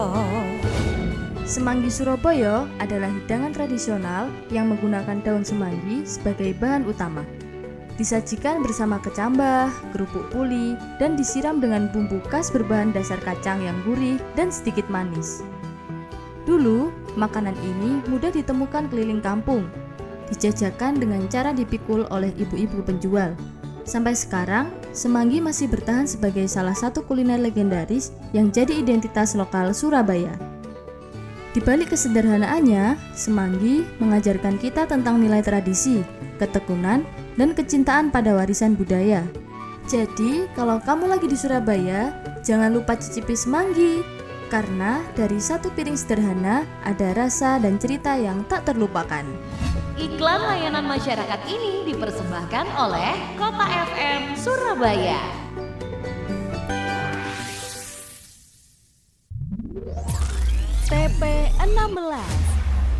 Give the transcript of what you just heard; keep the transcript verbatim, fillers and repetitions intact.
Semanggi Surabaya adalah hidangan tradisional yang menggunakan daun semanggi sebagai bahan utama. Disajikan bersama kecambah, kerupuk puli, dan disiram dengan bumbu khas berbahan dasar kacang yang gurih dan sedikit manis. Dulu, makanan ini mudah ditemukan keliling kampung. Dijajakan dengan cara dipikul oleh ibu-ibu penjual. Sampai sekarang, semanggi masih bertahan sebagai salah satu kuliner legendaris yang jadi identitas lokal Surabaya. Di balik kesederhanaannya, semanggi mengajarkan kita tentang nilai tradisi, ketekunan, dan kecintaan pada warisan budaya. Jadi, kalau kamu lagi di Surabaya, jangan lupa cicipi semanggi, karena dari satu piring sederhana ada rasa dan cerita yang tak terlupakan. Iklan layanan masyarakat ini dipersembahkan oleh Kota F M Surabaya. T P enam belas